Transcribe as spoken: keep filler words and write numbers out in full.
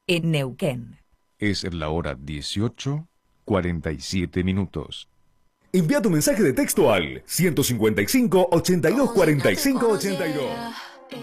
en Neuquén. Es la hora dieciocho, cuarenta y siete minutos. Envía tu mensaje de texto al ciento cincuenta y cinco, ochenta y dos, cuarenta y cinco, ochenta y dos.